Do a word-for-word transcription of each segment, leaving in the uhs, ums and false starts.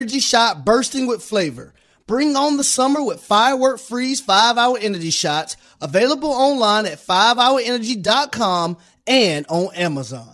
Energy shot bursting with flavor. Bring on the summer with Firework Freeze five hour Energy shots, available online at five hour energy dot com and on Amazon.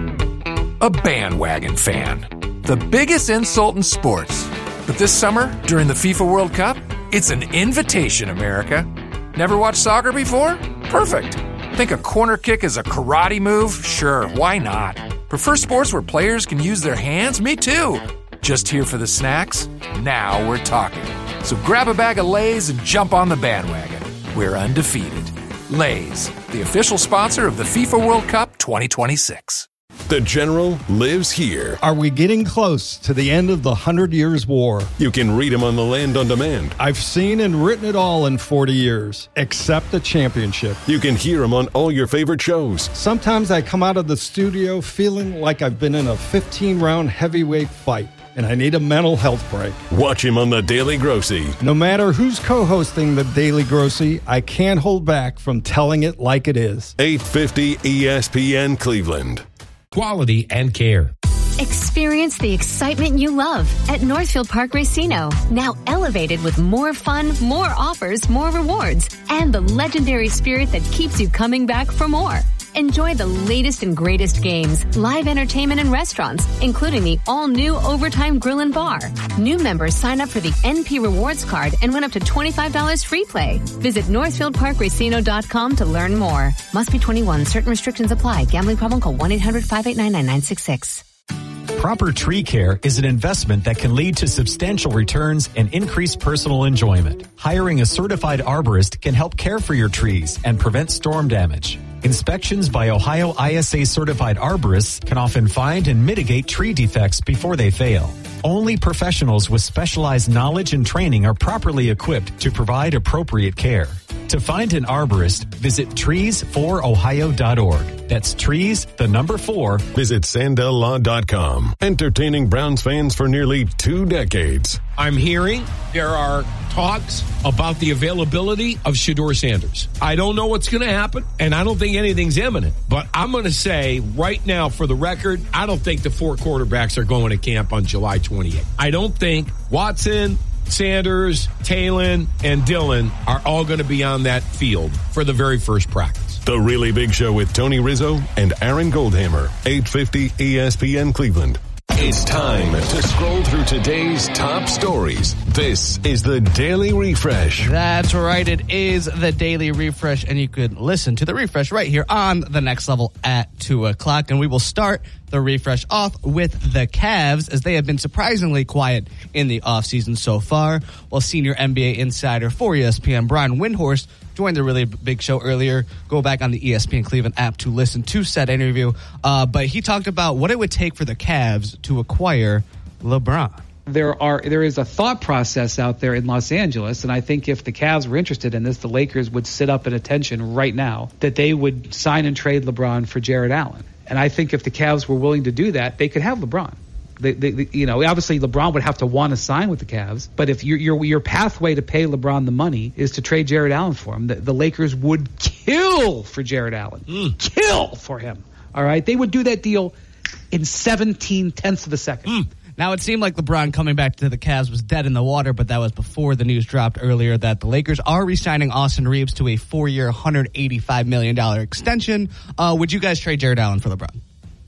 A bandwagon fan. The biggest insult in sports. But this summer, during the FIFA World Cup, it's an invitation, America. Never watched soccer before? Perfect. Think a corner kick is a karate move? Sure, why not? Prefer sports where players can use their hands? Me too. Just here for the snacks? Now we're talking. So grab a bag of Lay's and jump on the bandwagon. We're undefeated. Lay's, the official sponsor of the FIFA World Cup twenty twenty-six. The General lives here. Are we getting close to the end of the Hundred Years' War? You can read him on the Land on Demand. I've seen and written it all in forty years, except the championship. You can hear him on all your favorite shows. Sometimes I come out of the studio feeling like I've been in a fifteen-round heavyweight fight, and I need a mental health break. Watch him on The Daily Grossy. No matter who's co-hosting The Daily Grossy, I can't hold back from telling it like it is. eight fifty E S P N Cleveland. Quality and care. Experience the excitement you love at Northfield Park Racino. Now elevated with more fun, more offers, more rewards, and the legendary spirit that keeps you coming back for more. Enjoy the latest and greatest games, live entertainment and restaurants, including the all-new Overtime Grill and Bar. New members sign up for the N P Rewards Card and win up to twenty-five dollars free play. Visit northfield park racino dot com to learn more. Must be twenty-one. Certain restrictions apply. Gambling problem? Call one eight hundred five eight nine nine nine six six. Proper tree care is an investment that can lead to substantial returns and increased personal enjoyment. Hiring a certified arborist can help care for your trees and prevent storm damage. Inspections by Ohio I S A certified arborists can often find and mitigate tree defects before they fail. Only professionals with specialized knowledge and training are properly equipped to provide appropriate care. To find an arborist, visit trees for ohio dot org. That's trees, the number four. Visit sandell law dot com. Entertaining Browns fans for nearly two decades. I'm hearing there are talks about the availability of Shedeur Sanders. I don't know what's going to happen, and I don't think anything's imminent. But I'm going to say right now, for the record, I don't think the four quarterbacks are going to camp on July twenty-eighth. I don't think Watson, Sanders, Talon, and Dillon are all going to be on that field for the very first practice. The Really Big Show with Tony Rizzo and Aaron Goldhammer. eight fifty E S P N Cleveland. It's time to scroll through today's top stories. This is the Daily Refresh. That's right. It is the Daily Refresh, and you could listen to the Refresh right here on The Next Level at two o'clock. And we will start the Refresh off with the Cavs, as they have been surprisingly quiet in the offseason so far. While senior N B A insider for E S P N, Brian Windhorst, joined the Really Big Show earlier. Go back on the E S P N Cleveland app to listen to said interview. Uh, but he talked about what it would take for the Cavs to acquire LeBron. There are there is a thought process out there in Los Angeles, and I think if the Cavs were interested in this, the Lakers would sit up at attention right now that they would sign and trade LeBron for Jared Allen. And I think if the Cavs were willing to do that, they could have LeBron. They, they, they, you know, obviously LeBron would have to want to sign with the Cavs, but if your your your pathway to pay LeBron the money is to trade Jared Allen for him, the, the Lakers would kill for Jared Allen, mm. kill for him. All right, they would do that deal in seventeen tenths of a second. Mm. Now, it seemed like LeBron coming back to the Cavs was dead in the water, but that was before the news dropped earlier that the Lakers are re-signing Austin Reeves to a four-year, one hundred eighty-five million dollars extension. Uh, would you guys trade Jared Allen for LeBron?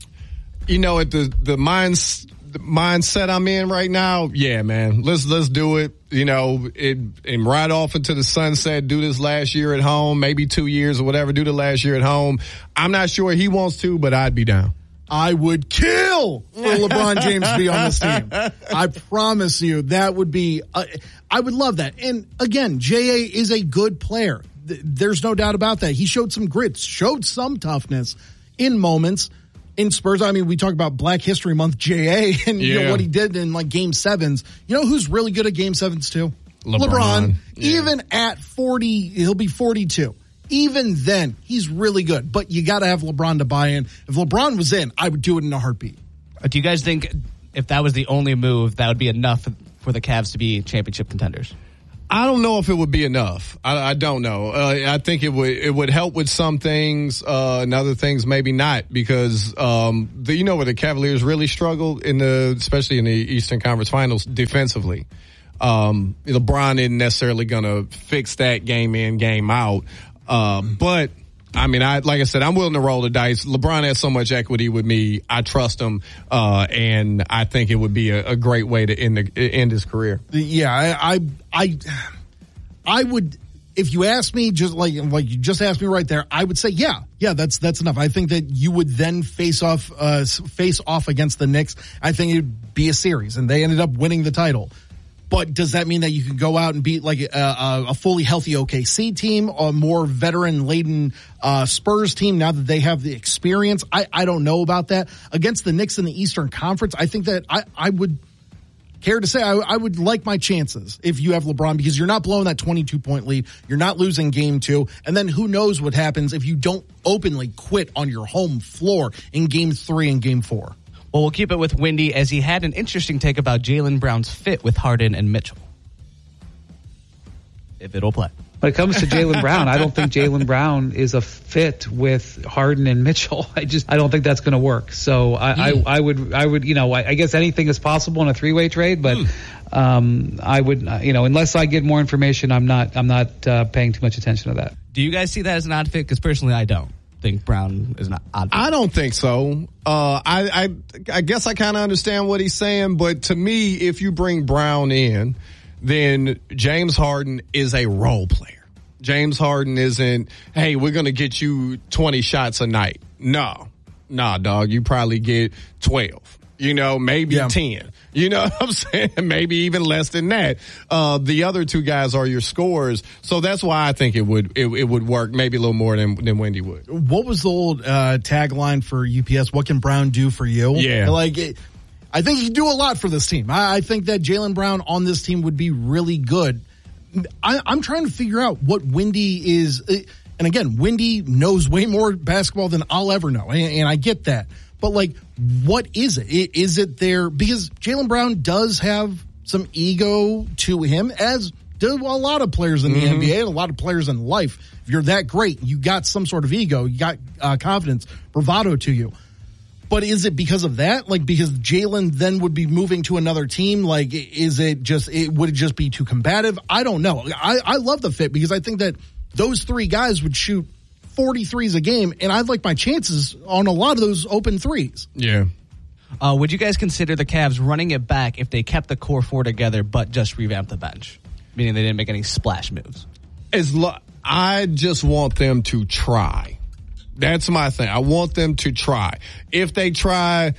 You know, at the the minds. The mindset I'm in right now, yeah, man, let's let's do it. You know, it and ride off into the sunset. Do this last year at home, maybe two years or whatever. Do the last year at home. I'm not sure he wants to, but I'd be down. I would kill for LeBron James to be on this team. I promise you, that would be. Uh, I would love that. And again, J A is a good player. There's no doubt about that. He showed some grit, showed some toughness in moments. In Spurs, I mean, we talk about Black History Month, J A, and you yeah. know what he did in like Game Sevens. You know who's really good at Game Sevens too? LeBron. LeBron. Yeah. Even at forty, he'll be forty-two. Even then, he's really good. But you got to have LeBron to buy in. If LeBron was in, I would do it in a heartbeat. Do you guys think if that was the only move, that would be enough for the Cavs to be championship contenders? I don't know if it would be enough. I, I don't know. Uh, I think it would it would help with some things, uh, and other things maybe not, because um, the, you know where the Cavaliers really struggled in the, especially in the Eastern Conference Finals defensively. Um, LeBron isn't necessarily going to fix that game in, game out, uh, but. I mean, I like I said, I'm willing to roll the dice. LeBron has so much equity with me. I trust him, uh, and I think it would be a, a great way to end the, end his career. Yeah, I, I, I, I would. If you ask me, just like like you just asked me right there, I would say, yeah, yeah, that's that's enough. I think that you would then face off, uh, face off against the Knicks. I think it'd be a series, and they ended up winning the title. But does that mean that you can go out and beat like a, a fully healthy O K C team, a more veteran-laden uh, Spurs team now that they have the experience? I, I don't know about that. Against the Knicks in the Eastern Conference, I think that I, I would care to say I, I would like my chances if you have LeBron, because you're not blowing that twenty-two point lead. You're not losing game two. And then who knows what happens if you don't openly quit on your home floor in game three and game four. Well, we'll keep it with Windy, as he had an interesting take about Jaylen Brown's fit with Harden and Mitchell. If it'll play. When it comes to Jaylen Brown, I don't think Jaylen Brown is a fit with Harden and Mitchell. I just, I don't think that's going to work. So I, mm. I, I would, I would, you know, I, I guess anything is possible in a three-way trade, but, mm. um, I would, you know, unless I get more information, I'm not, I'm not, uh, paying too much attention to that. Do you guys see that as an odd fit? Because personally, I don't think Brown is not odd fit. I don't think so. Uh, I, I, I guess I kind of understand what he's saying, but to me, if you bring Brown in, then James Harden is a role player. James Harden isn't, hey, we're going to get you twenty shots a night. No. Nah, dog, you probably get twelve. You know, maybe yeah. ten. You know what I'm saying? Maybe even less than that. Uh, the other two guys are your scorers. So that's why I think it would it, it would work maybe a little more than, than Wendy would. What was the old uh, tagline for U P S? What can Brown do for you? Yeah. Like, it, I think he can do a lot for this team. I, I think that Jaylen Brown on this team would be really good. I, I'm trying to figure out what Wendy is. And again, Wendy knows way more basketball than I'll ever know. And, and I get that. But, like, what is it? Is it there? Because Jaylen Brown does have some ego to him, as do a lot of players in the mm-hmm. N B A and a lot of players in life. If you're that great, you got some sort of ego, you got uh, confidence, bravado to you. But is it because of that? Like, because Jaylen then would be moving to another team? Like, is it just, it would it just be too combative? I don't know. I, I love the fit because I think that those three guys would shoot forty threes a game, and I'd like my chances on a lot of those open threes. Yeah. Uh, would you guys consider the Cavs running it back if they kept the core four together but just revamped the bench? Meaning they didn't make any splash moves. As lo- I just want them to try. That's my thing. I want them to try. If they try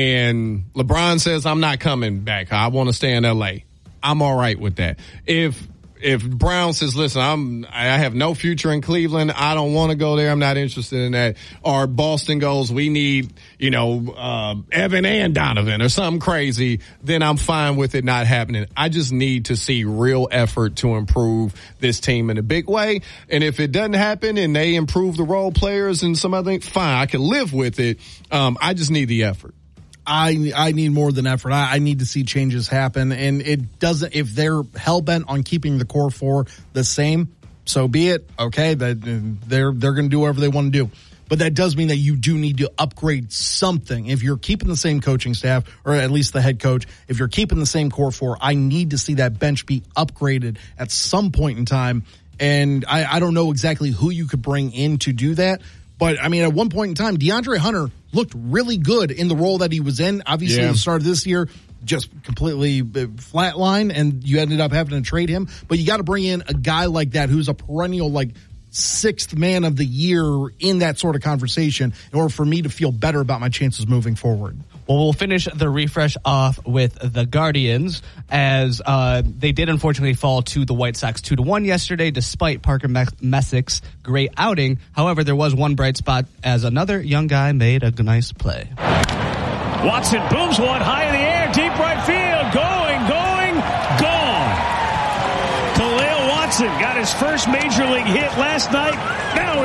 and LeBron says, I'm not coming back, I want to stay in L A, I'm all right with that. If If Brown says, listen, I'm, I have no future in Cleveland, I don't want to go there, I'm not interested in that, or Boston goes, we need, you know, uh, Evan and Donovan or something crazy, then I'm fine with it not happening. I just need to see real effort to improve this team in a big way. And if it doesn't happen and they improve the role players and some other thing, fine, I can live with it. Um, I just need the effort. I I need more than effort. I, I need to see changes happen, and it doesn't. If they're hell bent on keeping the core four the same, so be it. Okay, that they're they're going to do whatever they want to do. But that does mean that you do need to upgrade something. If you're keeping the same coaching staff, or at least the head coach, if you're keeping the same core four, I need to see that bench be upgraded at some point in time. And I, I don't know exactly who you could bring in to do that. But, I mean, at one point in time, DeAndre Hunter looked really good in the role that he was in. Obviously, yeah. at the start of this year, just completely flatline, and you ended up having to trade him. But you got to bring in a guy like that who's a perennial, like, sixth man of the year in that sort of conversation in order for me to feel better about my chances moving forward. Well, we'll finish the refresh off with the Guardians, as uh, they did unfortunately fall to the White Sox two to one yesterday, despite Parker Messick's great outing. However, there was one bright spot as another young guy made a nice play. Watson booms one high in the air, deep right field, going, going, gone. Khalil Watson got his first major league hit last night. Now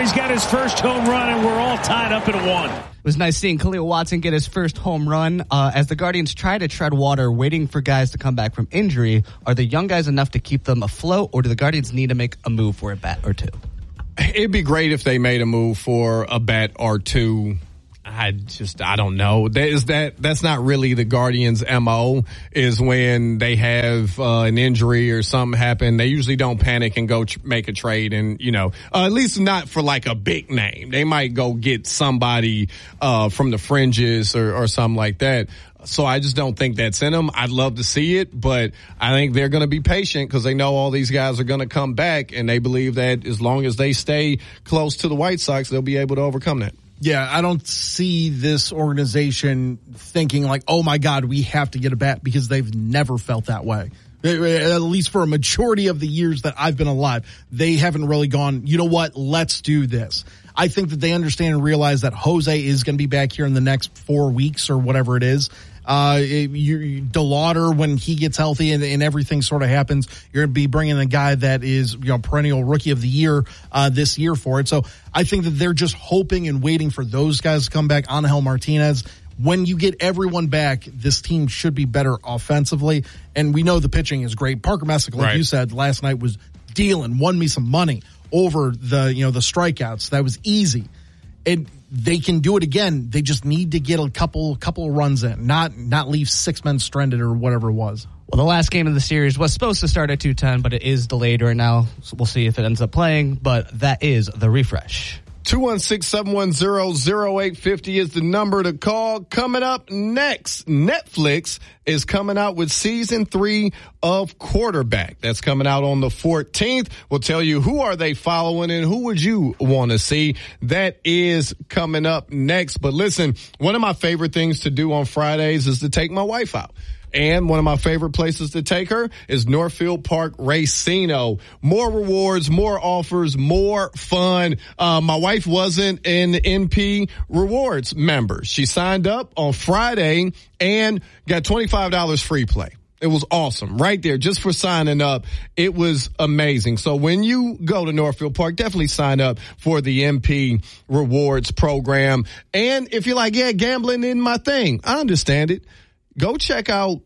he's got his first home run, and we're all tied up at one. It was nice seeing Khalil Watson get his first home run. Uh, as the Guardians try to tread water, waiting for guys to come back from injury, are the young guys enough to keep them afloat, or do the Guardians need to make a move for a bat or two? It'd be great if they made a move for a bat or two. I just, I don't know. That is that, that's not really the Guardians' M O, is when they have uh, an injury or something happen. They usually don't panic and go tr- make a trade, and, you know, uh, at least not for like a big name. They might go get somebody uh, from the fringes or, or something like that. So I just don't think that's in them. I'd love to see it, but I think they're going to be patient because they know all these guys are going to come back, and they believe that as long as they stay close to the White Sox, they'll be able to overcome that. Yeah, I don't see this organization thinking like, oh my God, we have to get a bat, because they've never felt that way. At least for a majority of the years that I've been alive, they haven't really gone, you know what, let's do this. I think that they understand and realize that Jose is going to be back here in the next four weeks or whatever it is. Uh, you, DeLauder, when he gets healthy and, and everything sort of happens, you're going to be bringing a guy that is, you know, perennial rookie of the year, uh, this year for it. So I think that they're just hoping and waiting for those guys to come back. Angel Martinez. When you get everyone back, this team should be better offensively. And we know the pitching is great. Parker Messick, like right. you said, last night was dealing, won me some money over the, you know, the strikeouts. That was easy. And they can do it again. They just need to get a couple couple of runs in, not not leave six men stranded or whatever it was. Well, the last game of the series was supposed to start at two ten, but it is delayed right now. So we'll see if it ends up playing, but that is the refresh. two one six, seven one zero, zero eight five zero is the number to call. Coming up next, Netflix is coming out with season three of Quarterback. That's coming out on the fourteenth. We'll tell you who are they following and who would you want to see. That is coming up next. But listen, one of my favorite things to do on Fridays is to take my wife out. And one of my favorite places to take her is Northfield Park Racino. More rewards, more offers, more fun. Uh, my wife wasn't an N P Rewards member. She signed up on Friday and got twenty-five dollars free play. It was awesome right there just for signing up. It was amazing. So when you go to Northfield Park, definitely sign up for the N P Rewards program. And if you're like, yeah, gambling isn't my thing, I understand it. Go check out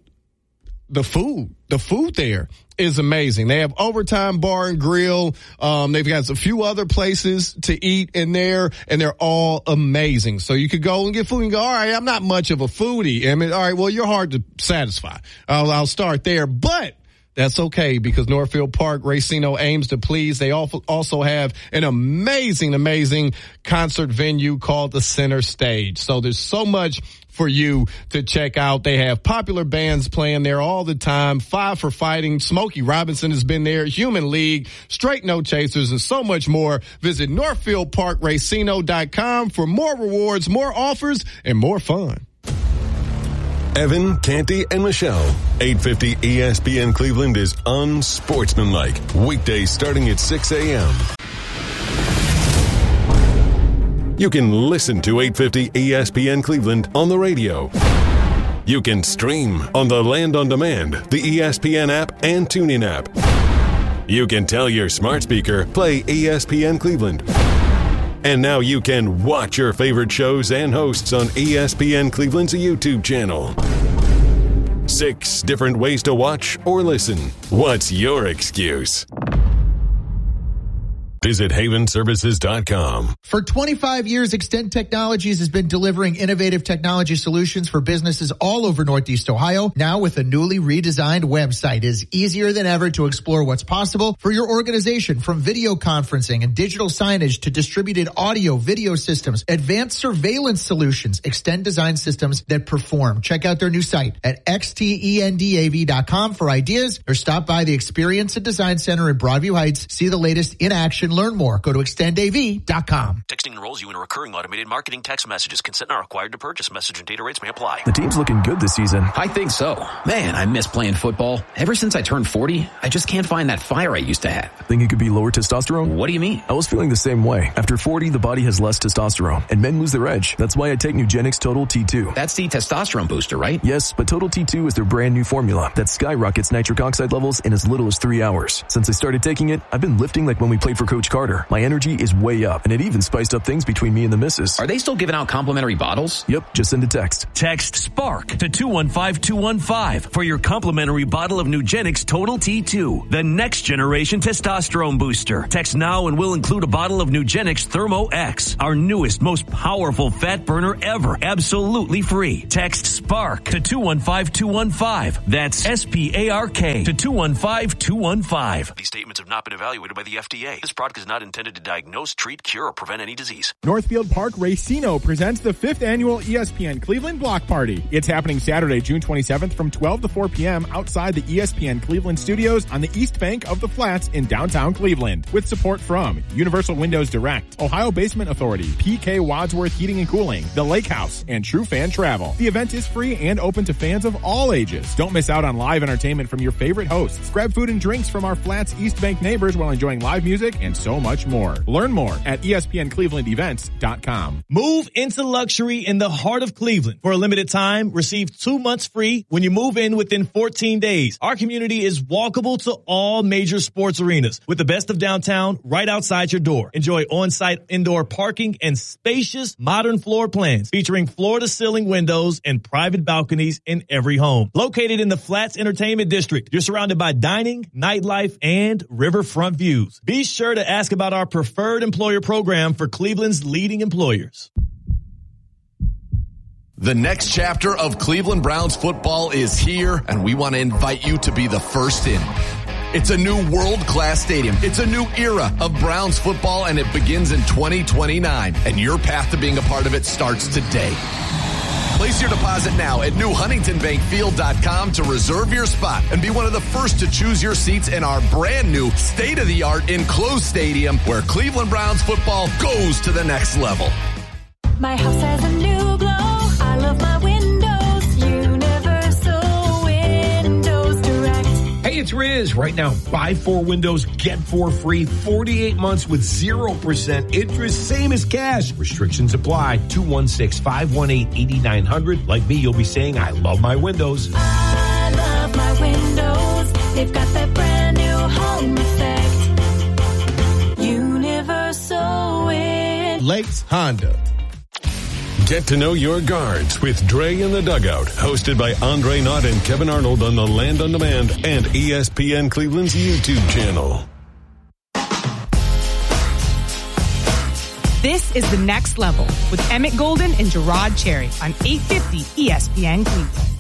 the food. The food there is amazing. They have Overtime Bar and Grill. Um, they've got a few other places to eat in there, and they're all amazing. So you could go and get food and go, all right, I'm not much of a foodie. I mean, all right, well, you're hard to satisfy. I'll, I'll start there. But that's okay, because Northfield Park Racino aims to please. They also have an amazing, amazing concert venue called the Center Stage. So there's so much for you to check out. They have popular bands playing there all the time. Five for Fighting, Smokey Robinson has been there, Human League, Straight No Chasers, and so much more. Visit Northfield Park Racino dot com for more rewards, more offers, and more fun. Evan, Canty, and Michelle. eight fifty E S P N Cleveland is unsportsmanlike. Weekdays starting at six a.m. You can listen to eight fifty E S P N Cleveland on the radio. You can stream on the Land on Demand, the E S P N app, and TuneIn app. You can tell your smart speaker, play E S P N Cleveland. And now you can watch your favorite shows and hosts on E S P N Cleveland's YouTube channel. Six different ways to watch or listen. What's your excuse? Visit haven services dot com. For twenty-five years, Extend Technologies has been delivering innovative technology solutions for businesses all over Northeast Ohio. Now with a newly redesigned website, it is easier than ever to explore what's possible for your organization, from video conferencing and digital signage to distributed audio, video systems, advanced surveillance solutions. Extend design systems that perform. Check out their new site at x t e n d a v dot com for ideas, or stop by the Experience and Design Center in Broadview Heights. See the latest in action. Learn more. Go to extend a v dot com. Texting enrolls you in a recurring automated marketing text messages. Consent not required to purchase. Message and data rates may apply. The team's looking good this season. I think so. Man, I miss playing football. Ever since I turned forty, I just can't find that fire I used to have. Think it could be lower testosterone? What do you mean? I was feeling the same way. After forty, the body has less testosterone, and men lose their edge. That's why I take Nugenix Total T two. That's the testosterone booster, right? Yes, but Total T two is their brand new formula that skyrockets nitric oxide levels in as little as three hours. Since I started taking it, I've been lifting like when we played for Coach Coach Carter. My energy is way up, and it even spiced up things between me and the missus. Are they still giving out complimentary bottles? Yep, just send a text. Text SPARK to two one five two one five for your complimentary bottle of Nugenix Total T two, the next generation testosterone booster. Text now and we'll include a bottle of Nugenix Thermo X, our newest, most powerful fat burner ever, absolutely free. Text SPARK to two one five two one five. That's S P A R K to two one five two one five. These statements have not been evaluated by the F D A. This product is not intended to diagnose, treat, cure, or prevent any disease. Northfield Park Racino presents the fifth annual E S P N Cleveland Block Party. It's happening Saturday, June twenty-seventh from twelve to four p.m. outside the E S P N Cleveland studios on the east bank of the Flats in downtown Cleveland. With support from Universal Windows Direct, Ohio Basement Authority, P K Wadsworth Heating and Cooling, The Lake House, and True Fan Travel. The event is free and open to fans of all ages. Don't miss out on live entertainment from your favorite hosts. Grab food and drinks from our Flats East Bank neighbors while enjoying live music and so much more. Learn more at E S P N Cleveland Events dot com. Move into luxury in the heart of Cleveland. For a limited time, receive two months free when you move in within fourteen days. Our community is walkable to all major sports arenas with the best of downtown right outside your door. Enjoy on-site indoor parking and spacious modern floor plans featuring floor-to-ceiling windows and private balconies in every home. Located in the Flats Entertainment District, you're surrounded by dining, nightlife, and riverfront views. Be sure to ask about our preferred employer program for Cleveland's leading employers. The next chapter of Cleveland Browns football is here, and we want to invite you to be the first in. It's a new world-class stadium. It's a new era of Browns football, and it begins in twenty twenty-nine. And your path to being a part of it starts today. Place your deposit now at new huntington bank field dot com to reserve your spot and be one of the first to choose your seats in our brand new state-of-the-art enclosed stadium where Cleveland Browns football goes to the next level. My house has a new glow. I love my windows. Universal Windows Direct. Hey, it's Riz. Right now, buy four windows, get four free, forty-eight months with zero percent interest, same as cash. Restrictions apply. two one six, five one eight, eight nine zero zero. Like me, you'll be saying, I love my windows. I love my windows. They've got that brand new home effect. Universal Windows. Lakes Honda. Get to know your guards with Dre in the Dugout, hosted by Andre Knott and Kevin Arnold on the Land on Demand and E S P N Cleveland's YouTube channel. This is The Next Level with Emmett Golden and Gerard Cherry on eight fifty E S P N Cleveland.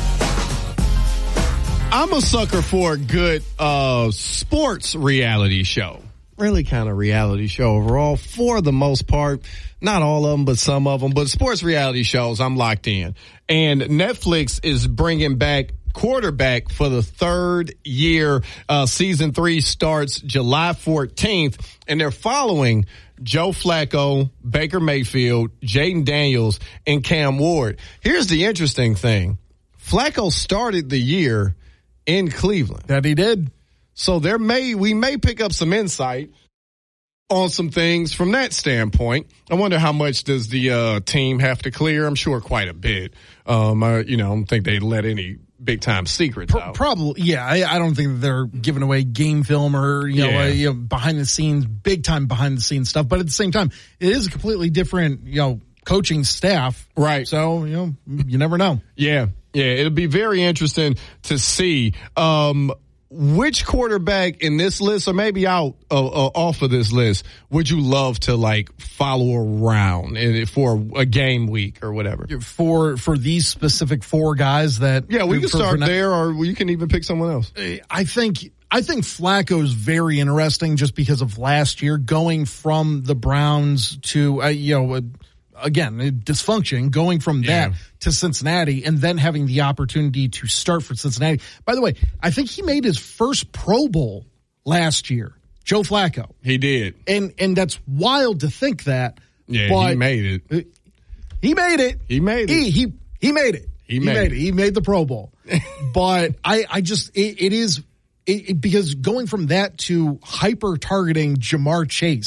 I'm a sucker for a good uh, sports reality show. Really kind of reality show overall for the most part. Not all of them, but some of them. But sports reality shows, I'm locked in. And Netflix is bringing back Quarterback for the third year. Uh, season three starts July fourteenth, and they're following Joe Flacco, Baker Mayfield, Jaden Daniels, and Cam Ward. Here's the interesting thing. Flacco started the year in Cleveland. That he did. So there may we may pick up some insight on some things from that standpoint. I wonder how much does the uh, team have to clear? I'm sure quite a bit. Um, I, you know, I don't think they let any big time secrets Pro- out. Probably, yeah. I, I don't think they're giving away game film or you know, Yeah. uh, you know behind the scenes, big time behind the scenes stuff. But at the same time, it is a completely different you know coaching staff, right? So you know you never know. Yeah, yeah. It'll be very interesting to see. Um, Which quarterback in this list, or maybe out uh, uh, off of this list, would you love to like follow around and for a game week or whatever? For for these specific four guys that yeah, we can for, start for there, or you can even pick someone else. I think I think Flacco's very interesting just because of last year going from the Browns to uh, you know. Uh, Again, dysfunction, going from that Yeah. to Cincinnati and then having the opportunity to start for Cincinnati. By the way, I think he made his first Pro Bowl last year, Joe Flacco. He did. And and that's wild to think that. Yeah, but he made it. He made it. He made it. He he, he made it. He made it. He made the Pro Bowl. But I, I just, it, it is, it, it, because going from that to hyper-targeting Jamar Chase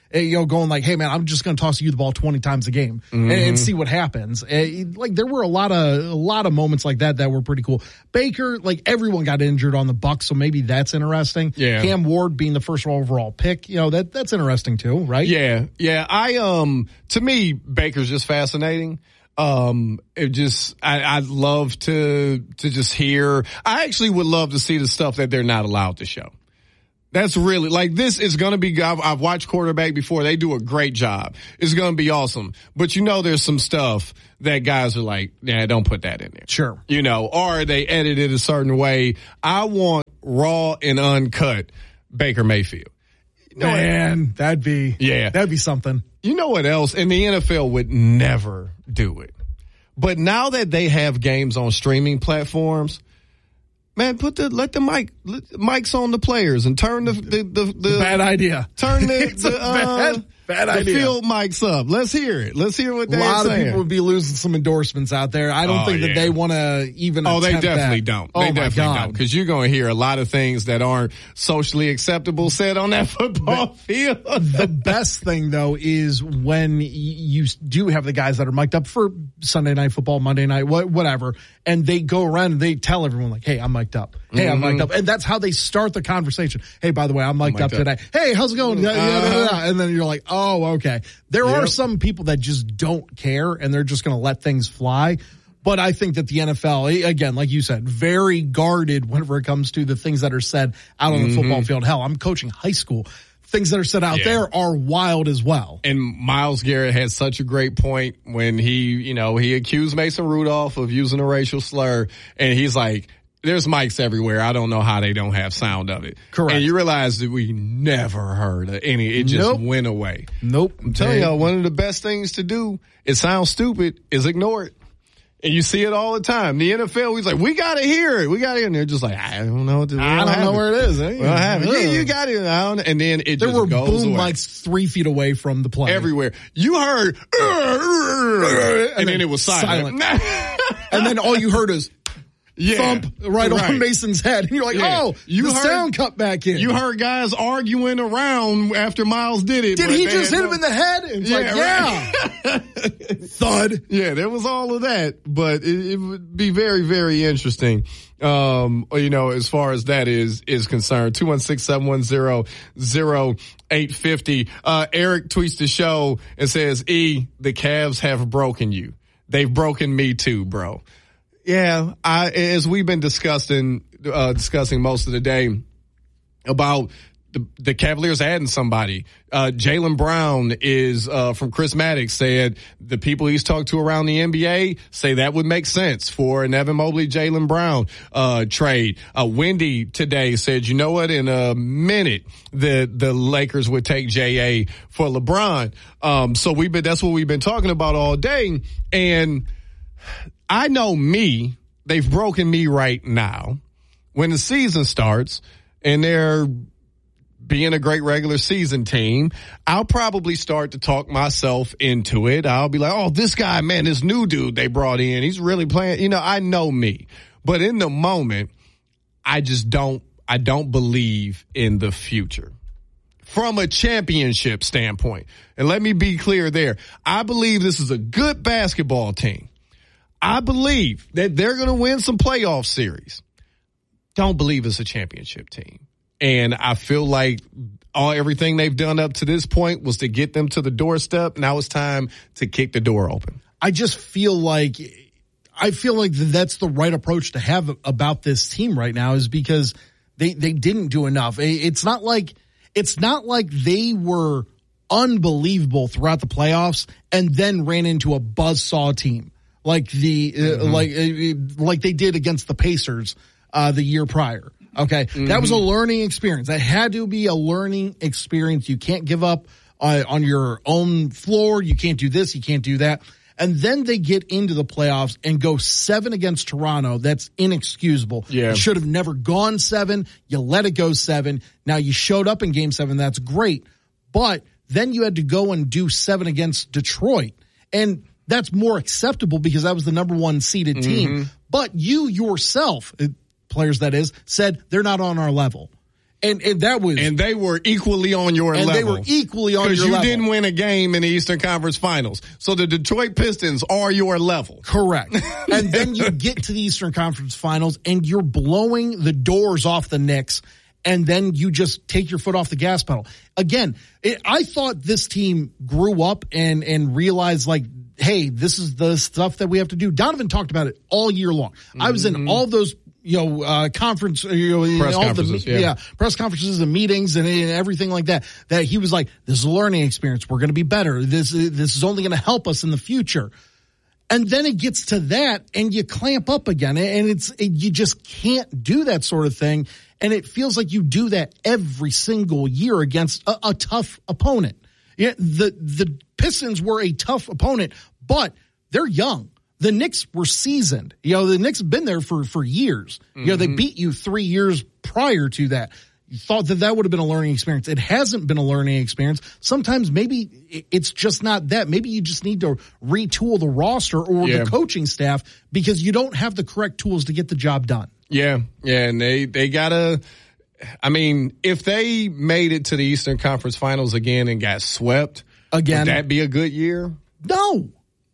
you know, going like, hey, man, I'm just going to toss you the ball twenty times a game Mm-hmm. and, and see what happens. Uh, like, there were a lot of a lot of moments like that that were pretty cool. Baker, like, everyone got injured on the Bucs, so maybe that's interesting. Yeah. Cam Ward being the first overall pick, you know, that that's interesting too, right? Yeah, yeah. I um, to me, Baker's just fascinating. Um, it just, I, I'd love to to just hear. I actually would love to see the stuff that they're not allowed to show. That's really, like, this is going to be, I've, I've watched quarterback before. They do a great job. It's going to be awesome. But you know, there's some stuff that guys are like, yeah, don't put that in there. Sure. You know, or they edit it a certain way. I want raw and uncut Baker Mayfield. You know Man, what? that'd be, Yeah. that'd be something. You know what else? And the N F L would never do it. But now that they have games on streaming platforms, man, put the let the mic let the mics on the players and turn the the the, the bad idea. Turn the, It's a the uh, bad, bad the idea. field mics up. Let's hear it. Let's hear what A they're lot saying. of people would be losing some endorsements out there. I don't Oh, think that yeah. they want to even. Oh, they attempt definitely that. don't. Oh They my definitely God. don't. Because you're going to hear a lot of things that aren't socially acceptable said on that football field. The best thing, though, is when y- you do have the guys that are mic'd up for Sunday Night Football, Monday night, wha- whatever, and they go around and they tell everyone, like, hey, I'm mic'd up. Hey, I'm Mhm. mic'd up. And that's how they start the conversation. Hey, by the way, I'm mic'd, mic'd up, up. today. Hey, how's it going? Yeah, yeah, yeah, Uh-huh. yeah. And then you're like, oh, okay. There are Yep. some people that just don't care and they're just going to let things fly. But I think that the N F L, again, like you said, very guarded whenever it comes to the things that are said out on the Mhm. football field. Hell, I'm coaching high school. Things that are said out Yeah. there are wild as well. And Myles Garrett had such a great point when he, you know, he accused Mason Rudolph of using a racial slur, and he's like, there's mics everywhere. I don't know how they don't have sound of it. Correct. And you realize that we never heard of any. It just Nope. went away. Nope. I'm telling They- y'all, one of the best things to do, it sounds stupid, is ignore it. And you see it all the time. The N F L, he's like, we got to hear it. We got to hear it. And they're just like, I don't know. What to, we I don't have know it. where it is. Eh? We don't have it. Ugh. Yeah, you got it. I don't, and then it There just were goes boom away. mics three feet away from the play. Everywhere. You heard, and, and then it was silent. And then all you heard is Yeah, thump right, right. on Mason's head. And you're like, Yeah. oh, You the heard- sound cut back in. You heard guys arguing around after Miles did it. Did but he they just had hit no- him in the head? And it's like, Yeah, yeah. Thud. Yeah, there was all of that, but it, it would be very, very interesting. Um, you know, as far as that is, is concerned, two one six, seven one zero, zero eight five zero. Uh, Eric tweets the show and says, E, the Cavs have broken you. They've broken me too, bro. Yeah, I, as we've been discussing, uh, discussing most of the day about the, the Cavaliers adding somebody. Uh, Jaylen Brown is, uh, from Chris Maddox said the people he's talked to around the N B A say that would make sense for an Evan Mobley, Jaylen Brown, uh, trade. Uh, Wendy today said, you know what, in a minute, the, the Lakers would take J A for LeBron. Um, so we've been, that's what we've been talking about all day. And I know me, they've broken me right now. When the season starts and they're being a great regular season team, I'll probably start to talk myself into it. I'll be like, oh, this guy, man, this new dude they brought in, he's really playing. You know, I know me. But in the moment, I just don't, I don't believe in the future. From a championship standpoint. And let me be clear there. I believe this is a good basketball team. I believe that they're going to win some playoff series. Don't believe it's a championship team. And I feel like all everything they've done up to this point was to get them to the doorstep. Now it's time to kick the door open. I just feel like I feel like that's the right approach to have about this team right now, is because they, they didn't do enough. It's not like it's not like they were unbelievable throughout the playoffs and then ran into a buzzsaw team like the mm-hmm. uh, like uh, like they did against the Pacers uh, the year prior. Okay, mm-hmm. That was a learning experience. That had to be a learning experience. You can't give up uh, on your own floor. You can't do this. You can't do that. And then they get into the playoffs and go seven against Toronto. That's inexcusable. Yeah. You should have never gone seven. You let it go seven. Now you showed up in game seven. That's great. But then you had to go and do seven against Detroit. And that's more acceptable because that was the number one seeded Mm-hmm. team. But you yourself, players that is, said they're not on our level. And, and that was, and they were equally on your and level. they were equally on your Because you level. didn't win a game in the Eastern Conference Finals. So the Detroit Pistons are your level. Correct. And then you get to the Eastern Conference Finals and you're blowing the doors off the Knicks, and then you just take your foot off the gas pedal. Again, it, I thought this team grew up and, and realized, like, hey, this is the stuff that we have to do. Donovan talked about it all year long. Mm-hmm. I was in all those, you know, uh, conference, you know, press all conferences, the, yeah. yeah, press conferences and meetings and, and everything like that, that he was like, this is a learning experience. We're going to be better. This, this is only going to help us in the future. And then it gets to that and you clamp up again, and it's, it, you just can't do that sort of thing. And it feels like you do that every single year against a, a tough opponent. Yeah, the, the Pistons were a tough opponent, but they're young. The Knicks were seasoned. You know, the Knicks have been there for, for years. Mm-hmm. You know, they beat you three years prior to that. You thought that that would have been a learning experience. It hasn't been a learning experience. Sometimes maybe it's just not that. Maybe you just need to retool the roster or yeah. the coaching staff because you don't have the correct tools to get the job done. Yeah, yeah, and they, they gotta, I mean, if they made it to the Eastern Conference Finals again and got swept, again, would that be a good year? No.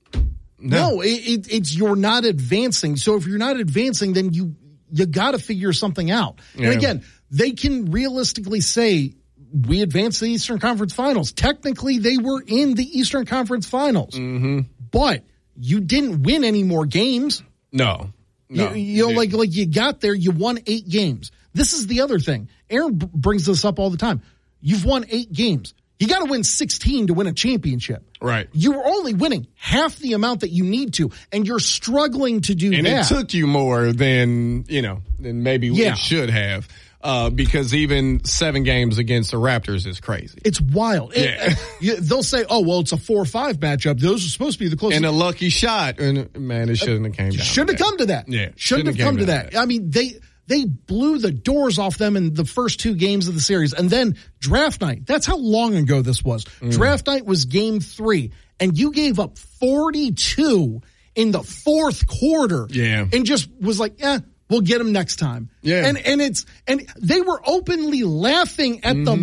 No, no it, it, it's you're not advancing. So if you're not advancing, then you you got to figure something out. Yeah. And again, they can realistically say we advanced the Eastern Conference Finals. Technically, they were in the Eastern Conference Finals, mm-hmm. but you didn't win any more games. No, no, you, you know, like like you got there, you won eight games. This is the other thing. Aaron b- brings this up all the time. You've won eight games. You got to win sixteen to win a championship. Right. You're only winning half the amount that you need to, and you're struggling to do and that. And it took you more than, you know, than maybe yeah. it should have. Uh, because even seven games against the Raptors is crazy. It's wild. Yeah. It, you, they'll say, oh, well, it's a four or five matchup. Those are supposed to be the closest. And a lucky shot. And man, it shouldn't have came down. Shouldn't have come to that. Yeah. Shouldn't, shouldn't have come to that. that. I mean, they... They blew the doors off them in the first two games of the series. And then draft night, that's how long ago this was. Mm. Draft night was game three, and you gave up forty-two in the fourth quarter. Yeah. And just was like, eh, we'll get them next time. Yeah. And and it's and they were openly laughing at mm. the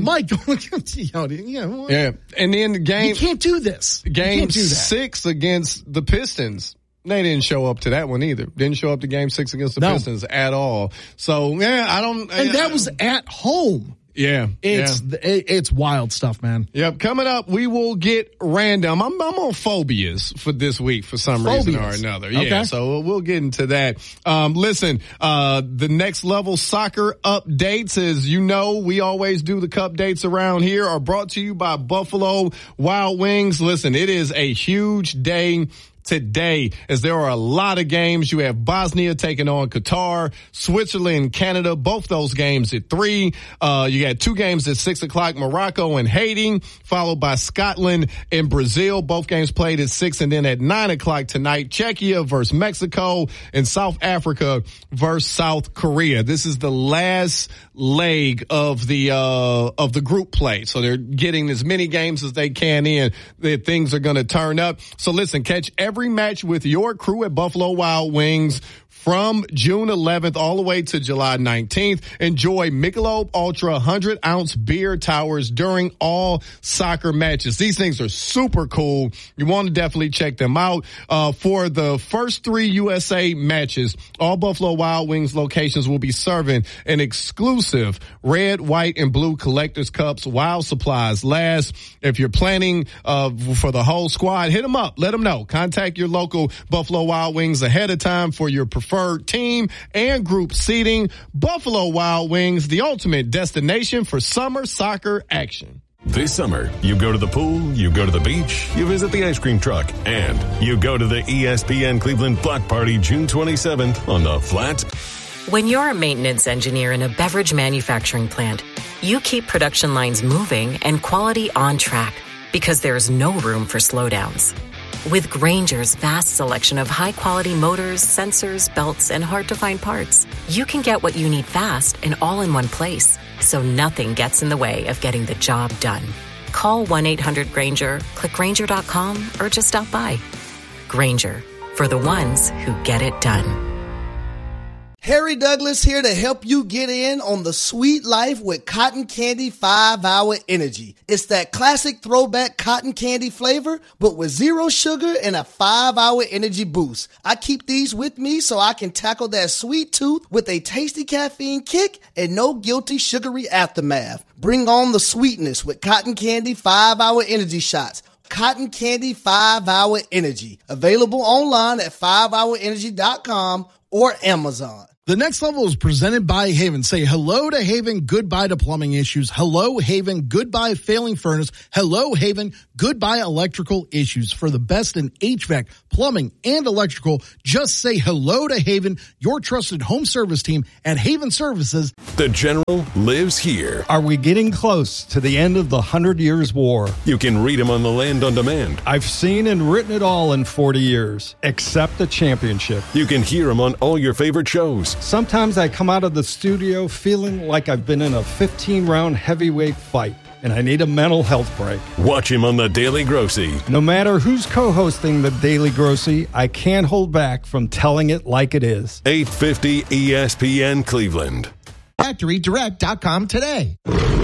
mic. yeah, well, yeah. And then the game. You can't do this. Game you can't do that. six against the Pistons. They didn't show up to that one either. Didn't show up to game six against the no. Pistons at all. So, yeah, I don't. And I, that was at home. Yeah. It's yeah. it's wild stuff, man. Yep. Coming up, we will get random. I'm, I'm on phobias for this week for some phobias. reason or another. Yeah. Okay. So we'll get into that. Um, listen, uh, the next level soccer updates, as you know, we always do the cup dates around here, are brought to you by Buffalo Wild Wings. Listen, it is a huge day today, as there are a lot of games. You have Bosnia taking on Qatar, Switzerland, Canada, both those games at three. Uh, you got two games at six o'clock, Morocco and Haiti, followed by Scotland and Brazil. Both games played at six, and then at nine o'clock tonight, Czechia versus Mexico and South Africa versus South Korea. This is the last leg of the, uh, of the group play. So they're getting as many games as they can in. That things are going to turn up. So listen, catch every Every match with your crew at Buffalo Wild Wings from June eleventh all the way to July nineteenth. Enjoy Michelob Ultra one hundred ounce beer towers during all soccer matches. These things are super cool. You want to definitely check them out. Uh, for the first three U S A matches, all Buffalo Wild Wings locations will be serving an exclusive red, white, and blue collector's cups while supplies last. If you're planning uh, for the whole squad, hit them up. Let them know. Contact your local Buffalo Wild Wings ahead of time for your preferred team and group seating. Buffalo Wild Wings, the ultimate destination for summer soccer action. This summer, you go to the pool, you go to the beach, you visit the ice cream truck, and you go to the E S P N Cleveland Block Party June twenty-seventh on the Flat. When you're a maintenance engineer in a beverage manufacturing plant, you keep production lines moving and quality on track because there's no room for slowdowns. With Grainger's vast selection of high-quality motors, sensors, belts, and hard-to-find parts, you can get what you need fast and all in one place, so nothing gets in the way of getting the job done. Call one eight hundred Grainger, click Grainger dot com, or just stop by. Grainger, for the ones who get it done. Harry Douglas here to help you get in on the sweet life with Cotton Candy five hour Energy. It's that classic throwback cotton candy flavor, but with zero sugar and a five hour energy boost. I keep these with me so I can tackle that sweet tooth with a tasty caffeine kick and no guilty sugary aftermath. Bring on the sweetness with Cotton Candy five hour Energy shots. Cotton Candy five hour Energy. Available online at five hour energy dot com or Amazon. The Next Level is presented by Haven. Say hello to Haven, goodbye to plumbing issues. Hello, Haven, goodbye failing furnace. Hello, Haven, goodbye electrical issues. For the best in H V A C, plumbing, and electrical, just say hello to Haven, your trusted home service team at Haven Services. The General lives here. Are we getting close to the end of the Hundred Years' War? You can read him on the Land on Demand. I've seen and written it all in forty years, except the championship. You can hear him on all your favorite shows. Sometimes I come out of the studio feeling like I've been in a fifteen-round heavyweight fight, and I need a mental health break. Watch him on The Daily Grossy. No matter who's co-hosting The Daily Grossy, I can't hold back from telling it like it is. eight fifty E S P N Cleveland. Factory Direct dot com today.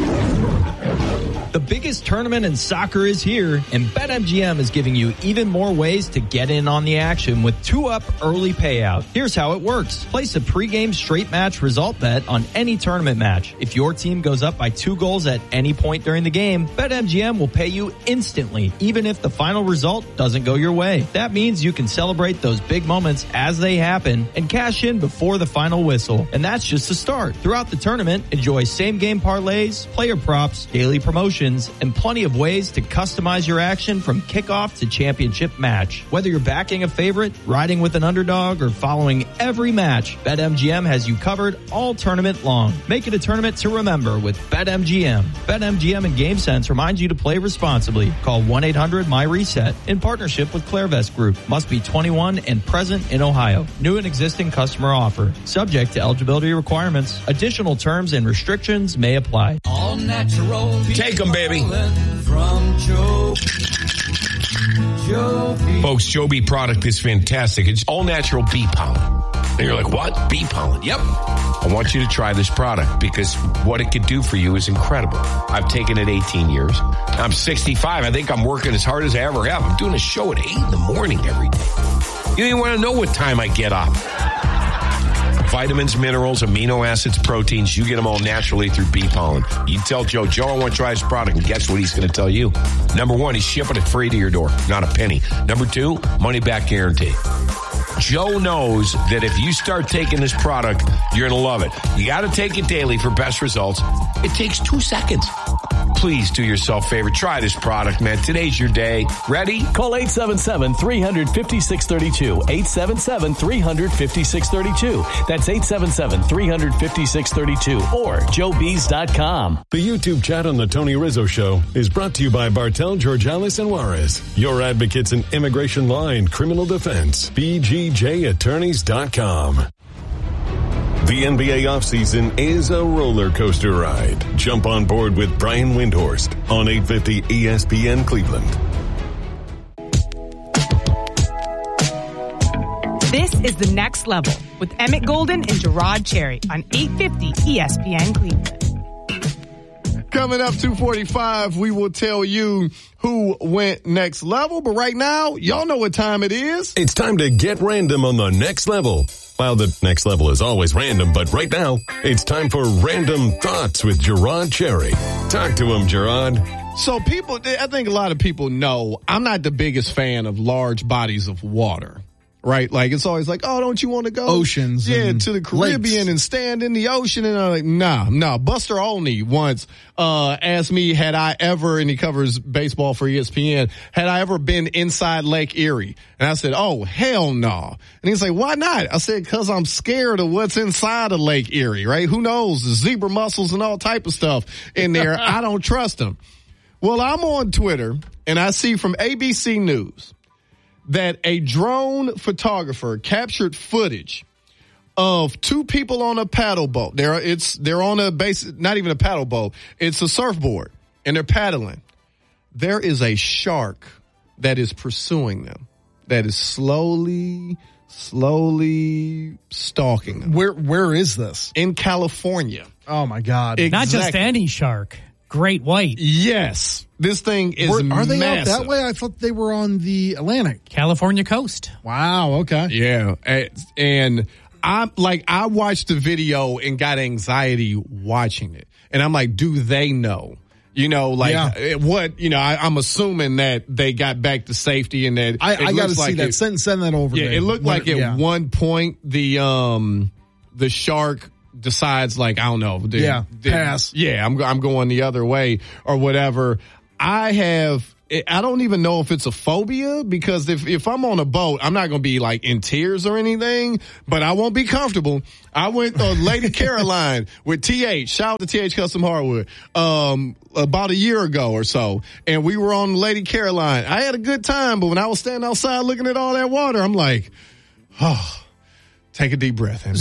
The biggest tournament in soccer is here, and BetMGM is giving you even more ways to get in on the action with two-up early payout. Here's how it works. Place a pregame straight match result bet on any tournament match. If your team goes up by two goals at any point during the game, BetMGM will pay you instantly, even if the final result doesn't go your way. That means you can celebrate those big moments as they happen and cash in before the final whistle. And that's just the start. Throughout the tournament, enjoy same-game parlays, player props, daily promotions, and plenty of ways to customize your action from kickoff to championship match. Whether you're backing a favorite, riding with an underdog, or following every match, BetMGM has you covered all tournament long. Make it a tournament to remember with BetMGM. BetMGM and GameSense remind you to play responsibly. Call one eight hundred M Y RESET in partnership with Clairvest Group. Must be twenty-one and present in Ohio. New and existing customer offer. Subject to eligibility requirements. Additional terms and restrictions may apply. All natural. Take them, baby. From Joe. Joby. Folks, Joby product is fantastic. It's all natural bee pollen. And you're like, what? Bee pollen? Yep. I want you to try this product because what it could do for you is incredible. I've taken it eighteen years. I'm sixty-five. I think I'm working as hard as I ever have. I'm doing a show at eight in the morning every day. You don't even want to know what time I get up. Vitamins, minerals, amino acids, proteins, you get them all naturally through bee pollen. You tell Joe, Joe, I want to try this product, and guess what he's going to tell you? Number one, he's shipping it free to your door, not a penny. Number two, money back guarantee. Joe knows that if you start taking this product, you're going to love it. You got to take it daily for best results. It takes two seconds. Please do yourself a favor. Try this product, man. Today's your day. Ready? Call eight seven seven, three hundred, five six three two. eight seven seven, three hundred, five six three two. That's eight seven seven, three hundred, five six three two or joe bees dot com. The YouTube chat on the Tony Rizzo Show is brought to you by Bartel, Georgalis, and Juarez, your advocates in immigration law and criminal defense. B G J attorneys dot com. The N B A offseason is a roller coaster ride. Jump on board with Brian Windhorst on eight fifty E S P N Cleveland. This is The Next Level with Emmett Golden and Gerard Cherry on eight fifty E S P N Cleveland. Coming up two forty-five, we will tell you who went next level. But right now, y'all know what time it is. It's time to get random on the next level. Well, the next level is always random, but right now, it's time for Random Thoughts with Gerard Cherry. Talk to him, Gerard. So people, I think a lot of people know I'm not the biggest fan of large bodies of water. Right? Like, it's always like, oh, don't you want to go? Oceans. Yeah, and to the Caribbean lakes. and stand in the ocean. And I'm like, nah, nah. Buster Olney once uh asked me, had I ever, and he covers baseball for E S P N, had I ever been inside Lake Erie? And I said, oh, hell no. Nah. And he's like, why not? I said, because I'm scared of what's inside of Lake Erie, right? Who knows? The zebra mussels and all type of stuff in there. I don't trust them. Well, I'm on Twitter, and I see from A B C News that a drone photographer captured footage of two people on a paddle boat. They're it's they're on a base, not even a paddle boat. It's a surfboard, and they're paddling. There is a shark that is pursuing them, that is slowly slowly stalking them. Where Where is this? In California. Oh, my God. Exactly. Not just any shark. Great white. Yes. This thing is Were, Are they massive. out that way? I thought they were on the Atlantic. California coast. Wow, okay. Yeah. And I'm like, I watched the video and got anxiety watching it. And I'm like, do they know? You know, like Yeah. what, you know, I, I'm assuming that they got back to safety and that I, it I got to looks see like that. it- Send, send that over. Yeah, to me. it looked What- like at yeah. one point the um the shark decides like I don't know. the- Yeah, the- pass. Yeah, I'm I'm going the other way or whatever. I have. I don't even know if it's a phobia because if if I'm on a boat, I'm not going to be like in tears or anything, but I won't be comfortable. I went on Lady Caroline with T H. Shout out to T H Custom Hardwood. Um, about a year ago or so, and we were on Lady Caroline. I had a good time, but when I was standing outside looking at all that water, I'm like, oh, take a deep breath in.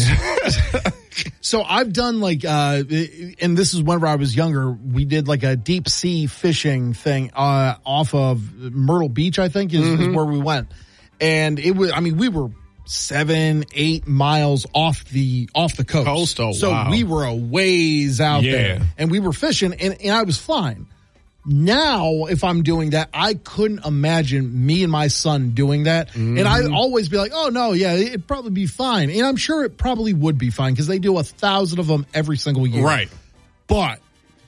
So I've done like, uh, and this is whenever I was younger, we did like a deep sea fishing thing, uh, off of Myrtle Beach, I think is, Mm-hmm. is where we went. And it was, I mean, we were seven, eight miles off the, off the coast. Coast, oh, so wow. we were a ways out Yeah. there and we were fishing and, and I was fine. Now, if I'm doing that, I couldn't imagine me and my son doing that. Mm-hmm. And I'd always be like, oh, no, yeah, it'd probably be fine. And I'm sure it probably would be fine because they do a thousand of them every single year. Right. But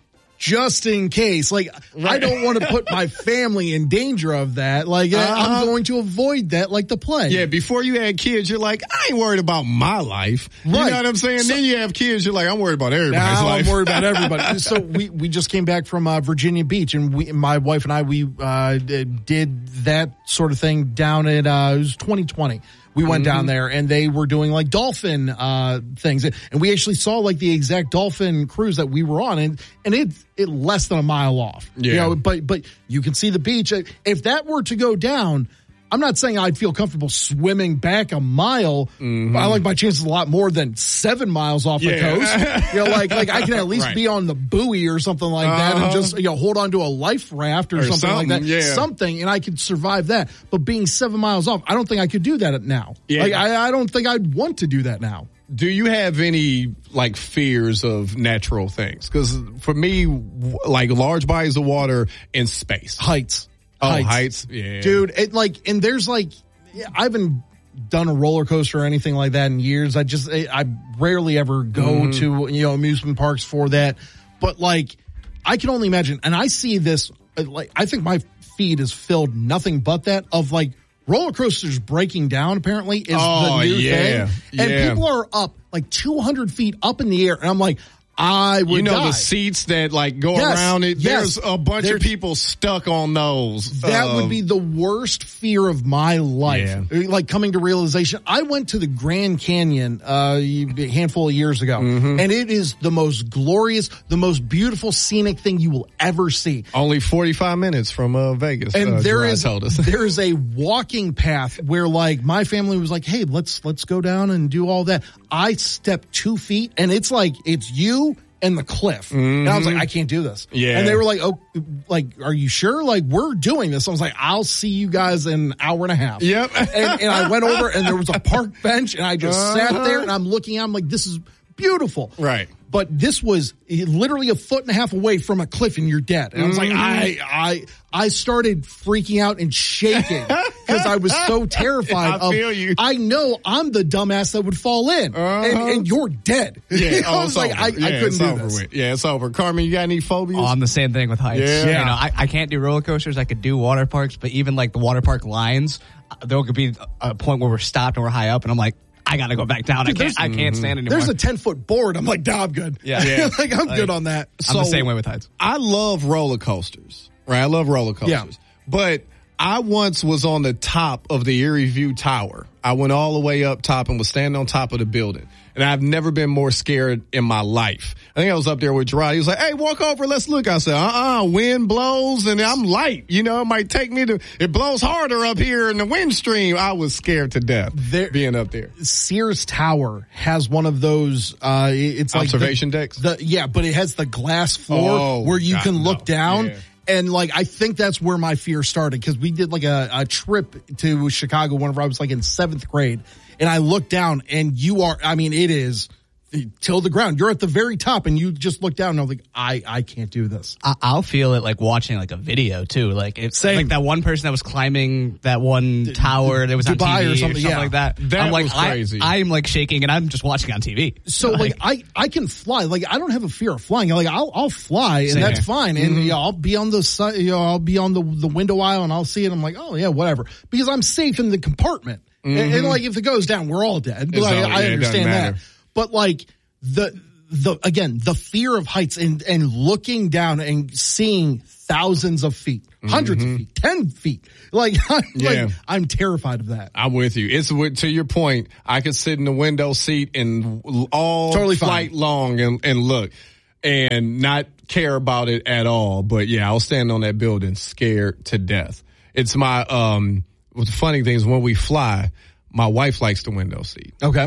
just in case, like, I don't want to put my family in danger of that. Like, Uh-huh. I'm going to avoid that like the plague. Yeah, before you had kids, you're like, I ain't worried about my life. You Right. know what I'm saying? So- then you have kids, you're like, I'm worried about everybody's Now life. I'm worried about everybody. So we, we just came back from uh, Virginia Beach, and we, my wife and I, we uh, did that sort of thing down at, uh, it was twenty twenty. We went Mm-hmm. down there, and they were doing like dolphin uh, things, and we actually saw like the exact dolphin cruise that we were on, and and it it less than a mile off. Yeah. You know, but but you can see the beach. If that were to go down, I'm not saying I'd feel comfortable swimming back a mile. Mm-hmm. But I like my chances a lot more than seven miles off the Yeah. coast. You know, like like I can at least Right. be on the buoy or something like that, and Uh-huh. just you know hold on to a life raft or, Or something, like that. something, yeah. Something, and I could survive that. But being seven miles off, I don't think I could do that now. Yeah. Like I, I don't think I'd want to do that now. Do you have any like fears of natural things? Because for me, w- like large bodies of water in space. Heights. Oh, Heights. heights. Yeah. Dude, it like, and there's like, I haven't done a roller coaster or anything like that in years. I just, I, I rarely ever go Mhm. to, you know, amusement parks for that. But like, I can only imagine, and I see this, uh, like, I think my feed is filled nothing but that of like, roller coasters breaking down apparently is Oh, the new yeah. thing. And Yeah. people are up like two hundred feet up in the air. And I'm like, I would You know die. the seats that like go Yes, around it. yes. There's a bunch There's- of people stuck on those. That Um, would be the worst fear of my life. Like coming to realization. I went to the Grand Canyon uh, a handful of years ago, Mm-hmm. and it is the most glorious, the most beautiful scenic thing you will ever see. only forty-five minutes from uh, Vegas. And uh, there Gerard is told us. there is a walking path where like my family was like, hey, let's let's go down and do all that. I stepped two feet, and it's like it's you and the cliff. And I was like, I can't do this. Yeah. And they were like, oh, like, are you sure? Like, we're doing this. I was like, I'll see you guys in an hour and a half. Yep. and, and I went over, and there was a park bench, and I just sat there, and I'm looking, I'm like, this is beautiful. Right. But this was literally a foot and a half away from a cliff, and you're dead. And I was like, Mhm. I, I, I started freaking out and shaking because I was so terrified. I of, feel you. I know I'm the dumbass that would fall in, and, and you're dead. Yeah, I oh, was it's like, over. I, yeah, I couldn't it's do over this. with. Yeah, it's over. Carmen, you got any phobias? Oh, I'm the same thing with heights. Yeah. You know, I, I can't do roller coasters. I could do water parks, but even like the water park lines, uh, there could be a point where we're stopped and we're high up, and I'm like, I gotta go back down. Dude, I can't. I can't stand anymore. There's a ten foot board. I'm like, nah, I'm good. Yeah. Yeah. like I'm Like, good on that. I'm the same way with heights. I love roller coasters, right? I love roller coasters. Yeah. But I once was on the top of the Erie View Tower. I went all the way up top and was standing on top of the building. And I've never been more scared in my life. I think I was up there with Gerard. He was like, hey, walk over, let's look. I said, uh-uh, wind blows and I'm light. You know, it might take me to, it blows harder up here in the wind stream. I was scared to death There- being up there. Sears Tower has one of those. Uh, it's like Observation the, decks? The, yeah, but it has the glass floor Oh, where you God, can look no. down. Yeah. And like, I think that's where my fear started because we did like a, a trip to Chicago whenever I was like in seventh grade. and I look down, and you are, I mean, it is till the ground. You're at the very top, and you just look down, and I'm like, I, I can't do this. I, I'll feel it like watching like a video too. Like it's Same. like that one person that was climbing that one tower that was on Dubai T V or something, yeah. like that. That I'm like, was crazy. I, I'm like shaking, and I'm just watching on T V. So like, I, I can fly. Like I don't have a fear of flying. Like I'll I'll fly and Same that's here. fine. And Mhm. you know, I'll be on the side. You know, I'll be on the the window aisle and I'll see it. I'm like, oh yeah, whatever, because I'm safe in the compartment. And, and Mhm. like if it goes down, we're all dead. It's Like, all- I yeah, it doesn't understand that. matter. But like the the again the fear of heights and and looking down and seeing thousands of feet, hundreds Mhm. of feet, ten feet. Like I'm Yeah. like I'm terrified of that. I'm with you. It's with, to your point. I could sit in the window seat and all Totally fine. flight long and, and look and not care about it at all. But yeah, I'll stand on that building scared to death. It's my, um, well, the funny thing is when we fly, my wife likes the window seat. Okay.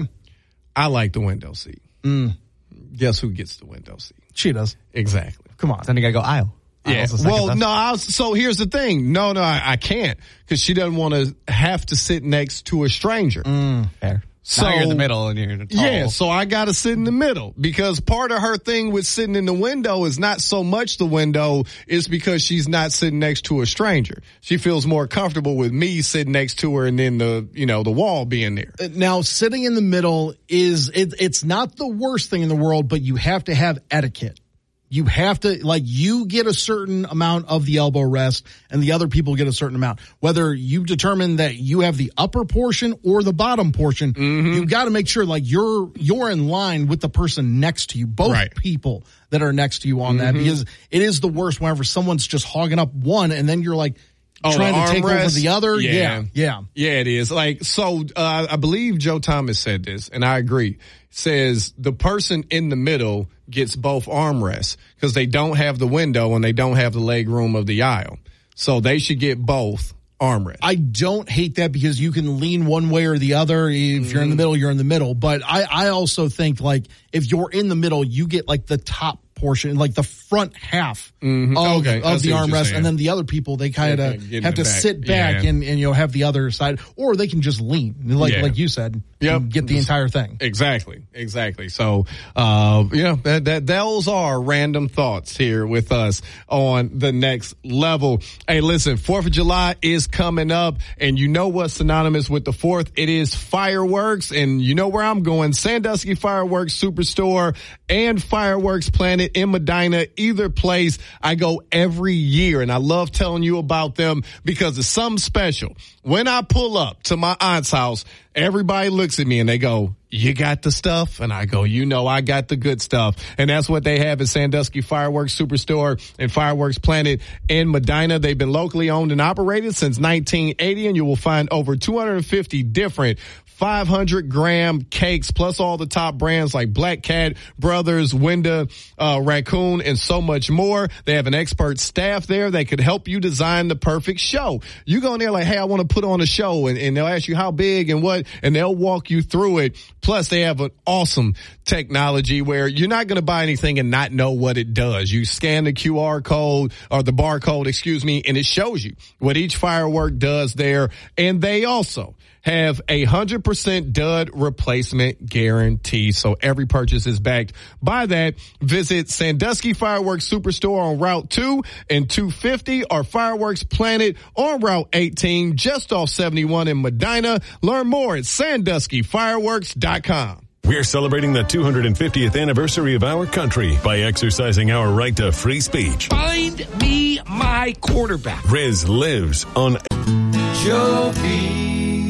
I like the window seat. Mm. Guess who gets the window seat? She does. Exactly. Come on. Then you gotta go aisle. Yeah. Aisle's the second Well, best. no, I was, so here's the thing. No, no, I, I can't because she doesn't want to have to sit next to a stranger. Mm, fair. So Now you're in the middle and you're tall. Yeah, so I got to sit in the middle because part of her thing with sitting in the window is not so much the window, it's because she's not sitting next to a stranger. She feels more comfortable with me sitting next to her and then the, you know, the wall being there. Now, sitting in the middle is, it, it's not the worst thing in the world, but you have to have etiquette. You have to, like, you get a certain amount of the elbow rest and the other people get a certain amount. Whether you determine that you have the upper portion or the bottom portion, Mm-hmm. you've got to make sure, like, you're, you're in line with the person next to you, both Right. people that are next to you on that, Mhm. because it is the worst whenever someone's just hogging up one and then you're like, Oh, trying the to take over armrest? the other. Yeah. Yeah. Yeah. Yeah, it is. Like, so, uh, I believe Joe Thomas said this, and I agree. Says the person in the middle gets both armrests because they don't have the window and they don't have the leg room of the aisle. So they should get both armrests. I don't hate that because you can lean one way or the other. If you're in the middle, you're in the middle. But I, I also think, like, if you're in the middle, you get like the top portion, like the front half Mhm. of, Okay, I of see the what you're armrest. saying. And then the other people, they kind Yeah, of get in have the to back. sit back Yeah. and, and, you know, have the other side, or they can just lean, like, Yeah. like you said, Yep. and get the entire thing. Exactly, exactly. So, uh, yeah, that, that, those are random thoughts here with us on the next level. Hey, listen, fourth of July is coming up, and you know what's synonymous with the fourth? It is fireworks, and you know where I'm going. Sandusky Fireworks Superstore and Fireworks Planet in Medina, either place. I go every year, and I love telling you about them because it's something special. When I pull up to my aunt's house, everybody looks at me and they go, "You got the stuff?" And I go, "You know, I got the good stuff." And that's what they have at Sandusky Fireworks Superstore and Fireworks Planet in Medina. They've been locally owned and operated since nineteen eighty, and you will find over two hundred fifty different five hundred gram cakes, plus all the top brands like Black Cat, Brothers, Winda, uh, Raccoon, and so much more. They have an expert staff there that could help you design the perfect show. You go in there like, "Hey, I want to put on a show," and, and they'll ask you how big and what, and they'll walk you through it. Plus, they have an awesome technology where you're not going to buy anything and not know what it does. You scan the Q R code or the barcode, excuse me, and it shows you what each firework does there. And they also have a hundred percent dud replacement guarantee. So every purchase is backed by that. Visit Sandusky Fireworks Superstore on Route two and two fifty or Fireworks Planet on Route eighteen just off seventy-one in Medina. Learn more at sandusky fireworks dot com. We're celebrating the two hundred fiftieth anniversary of our country by exercising our right to free speech. Find me my quarterback. Riz lives on Joe B.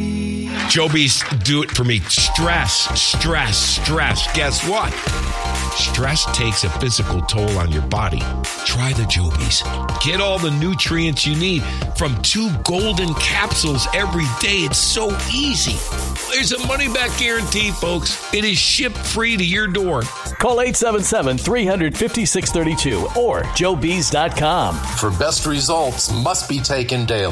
Joe B's do it for me. Stress, stress, stress. Guess what? Stress takes a physical toll on your body. Try the Joe B's. Get all the nutrients you need from two golden capsules every day. It's so easy. There's a money-back guarantee, folks. It is shipped free to your door. Call eight seven seven, three five six three two or joe bees dot com. For best results must be taken daily.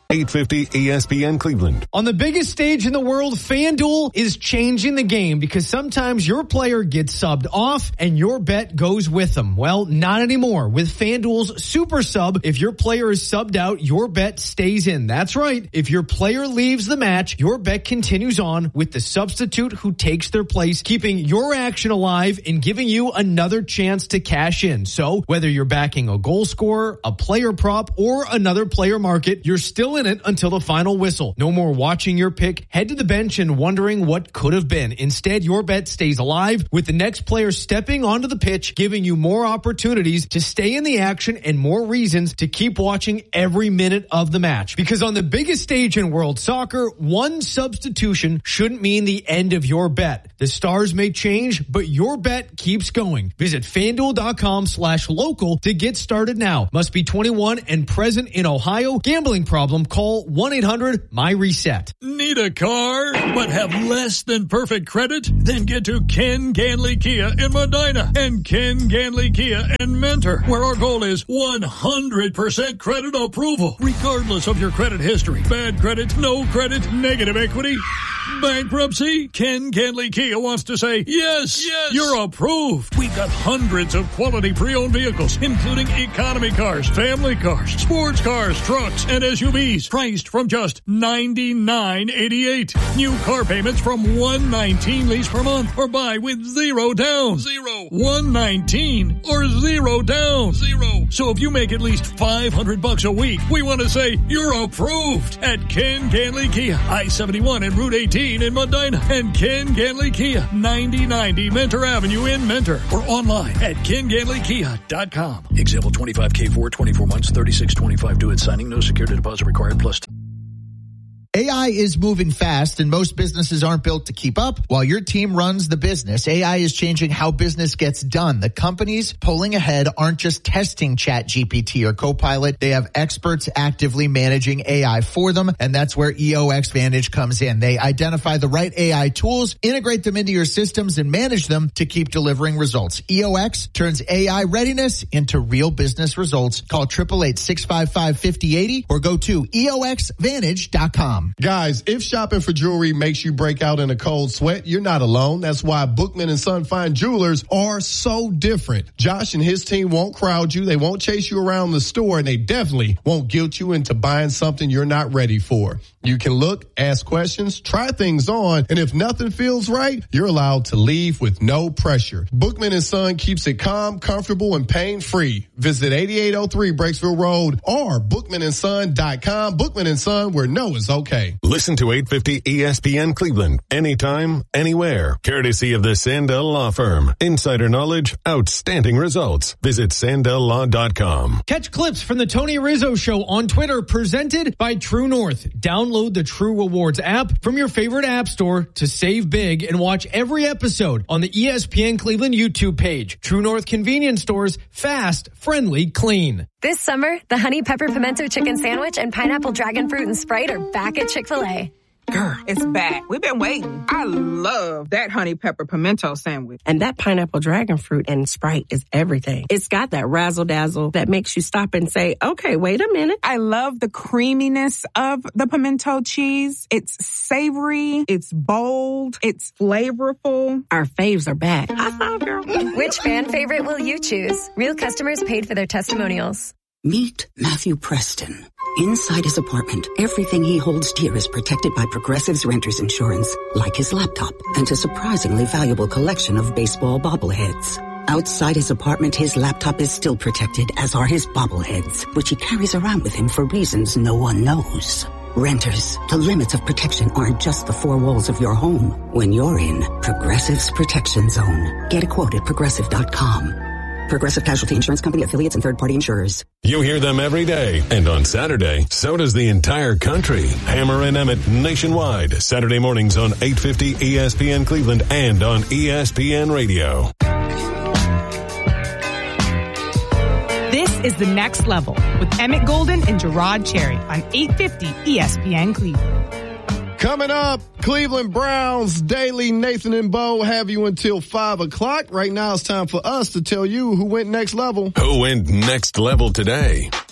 eight fifty E S P N Cleveland. On the biggest stage in the world, FanDuel is changing the game because sometimes your player gets subbed off and your bet goes with them. Well, not anymore. With FanDuel's Super Sub, if your player is subbed out, your bet stays in. That's right. If your player leaves the match, your bet continues on with the substitute who takes their place, keeping your action alive and giving you another chance to cash in. So whether you're backing a goal scorer, a player prop, or another player market, you're still in it until the final whistle. No more watching your pick head to the bench and wondering what could have been. Instead, your bet stays alive with the next player stepping onto the pitch, giving you more opportunities to stay in the action and more reasons to keep watching every minute of the match. Because on the biggest stage in world soccer, one substitution shouldn't mean the end of your bet. The stars may change, but your bet keeps going. Visit FanDuel.com slash local to get started now. Must be twenty-one and present in Ohio. Gambling problem? Call one eight hundred M Y reset. Need a car, but have less than perfect credit? Then get to Ken Ganley Kia in Medina and Ken Ganley Kia in Mentor, where our goal is one hundred percent credit approval, regardless of your credit history. Bad credit, no credit, negative equity, bankruptcy. Ken Ganley Kia wants to say, yes, yes, you're approved. We've got hundreds of quality pre-owned vehicles, including economy cars, family cars, sports cars, trucks, and S U Vs, priced from just ninety-nine eighty-eight. New car payments from one nineteen lease per month, or buy with zero down. Zero. one nineteen or zero down. Zero. So if you make at least five hundred bucks a week, we want to say you're approved at Ken Ganley Kia, I seventy-one and Route eighteen in Medina, and Ken Ganley Kia, ninety ninety Mentor Avenue in Mentor, or online at ken ganley kia dot com. Example twenty-five K for twenty-four months, thirty-six twenty-five due at signing, no security deposit required, plus A I is moving fast and most businesses aren't built to keep up. While your team runs the business, A I is changing how business gets done. The companies pulling ahead aren't just testing Chat G P T or Copilot. They have experts actively managing A I for them, and that's where E O X Vantage comes in. They identify the right A I tools, integrate them into your systems, and manage them to keep delivering results. E O X turns A I readiness into real business results. Call eight eight eight, six five five, five oh eight oh or go to E O X vantage dot com. Guys, if shopping for jewelry makes you break out in a cold sweat, you're not alone. That's why Bookman and Son Fine Jewelers are so different. Josh and his team won't crowd you. They won't chase you around the store, and they definitely won't guilt you into buying something you're not ready for. You can look, ask questions, try things on, and if nothing feels right, you're allowed to leave with no pressure. Bookman and Son keeps it calm, comfortable, and pain-free. Visit eighty-eight oh three Breaksville Road or bookman and son dot com. Bookman and Son, where no is okay. Listen to eight fifty E S P N Cleveland anytime, anywhere. Courtesy of the Sandell Law Firm. Insider knowledge, outstanding results. Visit sandell law dot com. Catch clips from the Tony Rizzo Show on Twitter, presented by True North. Download the True Rewards app from your favorite app store to save big and watch every episode on the E S P N Cleveland YouTube page. True North convenience stores, fast, friendly, clean. This summer, the Honey Pepper Pimento Chicken Sandwich and Pineapple Dragon Fruit and Sprite are back at Chick-fil-A. Girl, it's back. We've been waiting. I love that honey pepper pimento sandwich. And that pineapple dragon fruit and Sprite is everything. It's got that razzle dazzle that makes you stop and say, okay, wait a minute. I love the creaminess of the pimento cheese. It's savory. It's bold. It's flavorful. Our faves are back. High five, girl. Which fan favorite will you choose? Real customers paid for their testimonials. Meet Matthew Preston. Inside his apartment, everything he holds dear is protected by Progressive's Renter's Insurance, like his laptop and a surprisingly valuable collection of baseball bobbleheads. Outside his apartment, his laptop is still protected, as are his bobbleheads, which he carries around with him for reasons no one knows. Renters, the limits of protection aren't just the four walls of your home. When you're in Progressive's Protection Zone, get a quote at progressive dot com. Progressive Casualty Insurance Company, affiliates, and third-party insurers. You hear them every day, and on Saturday, so does the entire country. Hammer and Emmett nationwide, Saturday mornings on eight fifty E S P N Cleveland and on E S P N Radio. This is The Next Level with Emmett Golden and Gerard Cherry on eight fifty E S P N Cleveland. Coming up, Cleveland Browns Daily. Nathan and Bo have you until five o'clock. Right now it's time for us to tell you who went next level. Who went next level today?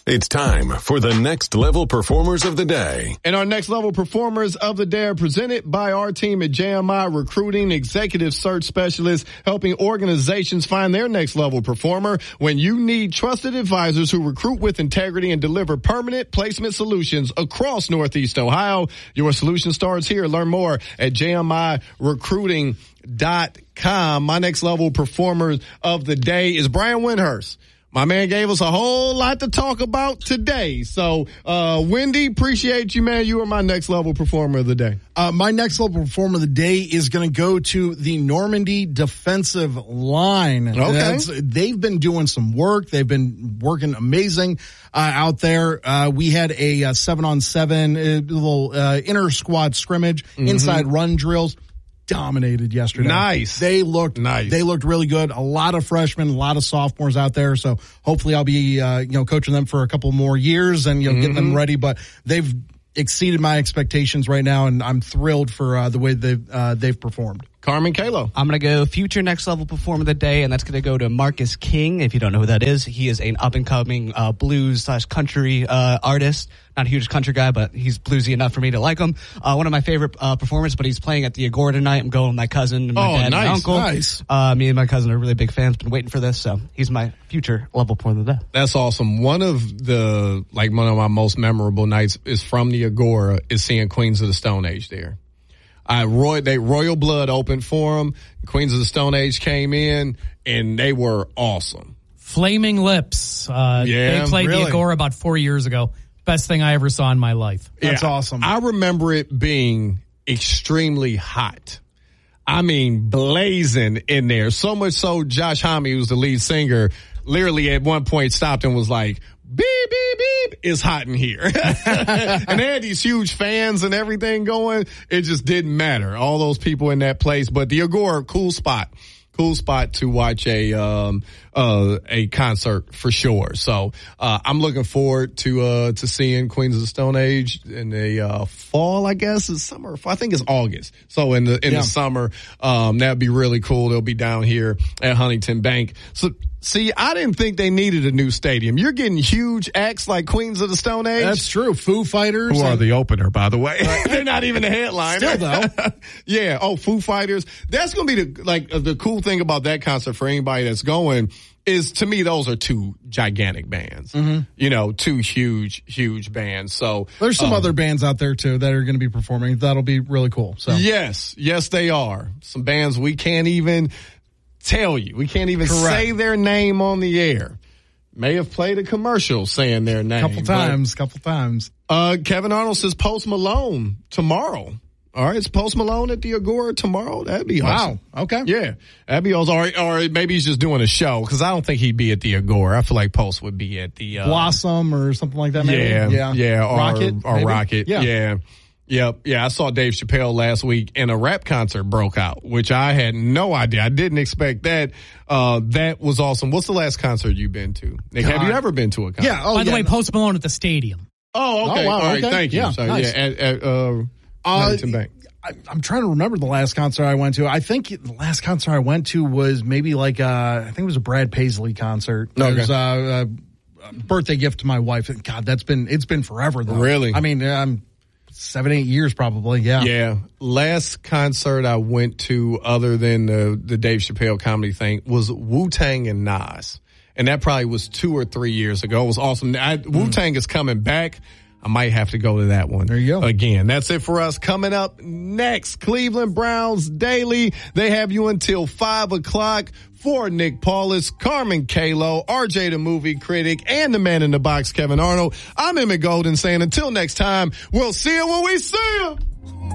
It's time for the Next Level Performers of the Day. And our Next Level Performers of the Day are presented by our team at J M I Recruiting, executive search specialists, helping organizations find their next level performer. When you need trusted advisors who recruit with integrity and deliver permanent placement solutions across Northeast Ohio, your solution starts here. Learn more at j m i recruiting dot com. My Next Level Performers of the Day is Brian Windhurst. My man gave us a whole lot to talk about today. So, uh, Wendy, appreciate you, man. You are my Next Level Performer of the Day. Uh, my Next Level Performer of the Day is going to go to the Normandy defensive line. Okay. That's, they've been doing some work. They've been working amazing uh, out there. Uh, we had a, a seven on seven uh, little uh, inter squad scrimmage, mm-hmm. inside run drills. Dominated yesterday. Nice. They looked nice. They looked really good. A lot of freshmen, a lot of sophomores out there. So hopefully I'll be, uh, you know, coaching them for a couple more years and, you know, mm-hmm. getting them ready. But they've exceeded my expectations right now, and I'm thrilled for uh, the way they've, uh, they've performed. Carmen Kalo. I'm going to go future Next Level Performer of the Day, and that's going to go to Marcus King. If you don't know who that is, he is an up-and-coming uh, blues slash country uh, artist. Not a huge country guy, but he's bluesy enough for me to like him. Uh, one of my favorite uh, performers, but he's playing at the Agora tonight. I'm going with my cousin and my oh, dad nice, and my uncle. Nice. Uh, me and my cousin are really big fans. Been waiting for this, so he's my future level performer of the day. That's awesome. One of the, like one of my most memorable nights is from the Agora is seeing Queens of the Stone Age there. I Roy, they Royal Blood opened for them. Queens of the Stone Age came in, and they were awesome. Flaming Lips. Uh, yeah, they played really? the Agora about four years ago. Best thing I ever saw in my life. That's Yeah, awesome. I remember it being extremely hot. I mean, blazing in there. So much so, Josh Homme, who's the lead singer, literally at one point stopped and was like, beep, beep, beep, it's hot in here. And they had these huge fans and everything going. It just didn't matter. All those people in that place. But the Agora, cool spot. Cool spot to watch a um uh a concert for sure. So uh I'm looking forward to uh to seeing Queens of the Stone Age in the uh fall, I guess. It's summer. I think it's August. So in the in Yeah. the summer, um that'd be really cool. They'll be down here at Huntington Bank. So see, I didn't think they needed a new stadium. You're getting huge acts like Queens of the Stone Age. That's true. Foo Fighters. Who are and- the opener, by the way? They're not even the headline. Still, though. Yeah. Oh, Foo Fighters. That's going to be the, like, uh, the cool thing about that concert for anybody that's going is, to me, those are two gigantic bands. Mm-hmm. You know, two huge, huge bands. So There's some um, other bands out there, too, that are going to be performing. That'll be really cool. So Yes. Yes, they are. Some bands we can't even tell you. We can't even Correct. say their name on the air. May have played a commercial saying their name. couple but- times, couple times. Uh, Kevin Arnold says Post Malone tomorrow. All right, it's Post Malone at the Agora tomorrow. That'd be awesome. Wow. Okay. Yeah, that'd be awesome. Or, or maybe he's just doing a show, because I don't think he'd be at the Agora. I feel like Post would be at the uh, Blossom or something like that, maybe? Yeah, Yeah. yeah, or, Rocket, or maybe? Rocket. Yeah. yeah. Yep. Yeah, I saw Dave Chappelle last week and a rap concert broke out, which I had no idea. I didn't expect that. Uh, that was awesome. What's the last concert you've been to? Nick, have you ever been to a concert? Yeah. Oh, By the yeah, way, no. Post Malone at the stadium. Oh, okay. Oh, wow, All right. okay. Thank you. Yeah, so, nice. yeah, at, at uh, Uh, Huntington Bank. I, I'm trying to remember the last concert I went to. I think the last concert I went to was maybe like, uh, I think it was a Brad Paisley concert. It Okay. was uh, a birthday gift to my wife. And God, that's been, it's been forever though. Really? I mean, um, seven, eight years probably. Yeah. Yeah. Last concert I went to other than the, the Dave Chappelle comedy thing was Wu-Tang and Nas. And that probably was two or three years ago. It was awesome. I, Wu-Tang is coming back. I might have to go to that one. There you go. Again, that's it for us. Coming up next, Cleveland Browns Daily. They have you until five o'clock. For Nick Paulus, Carmen Kalo, R J the movie critic, and the man in the box, Kevin Arnold. I'm Emmett Golden saying until next time, we'll see you when we see you.